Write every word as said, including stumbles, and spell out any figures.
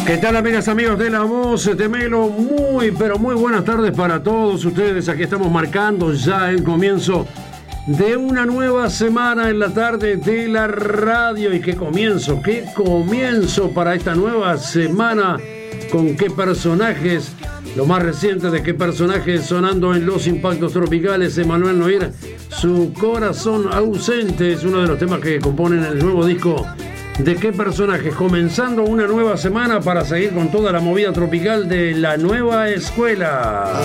¿Qué tal, amigas, amigos de La Voz de Melo? Muy, pero muy buenas tardes para todos ustedes. Aquí estamos marcando ya el comienzo de una nueva semana en la tarde de la radio. Y qué comienzo, qué comienzo para esta nueva semana. Con qué personajes, lo más reciente de qué personajes sonando en Los Impactos Tropicales. Emanuel Noir, Su Corazón Ausente, es uno de los temas que componen el nuevo disco de qué personajes, comenzando una nueva semana para seguir con toda la movida tropical de la nueva escuela.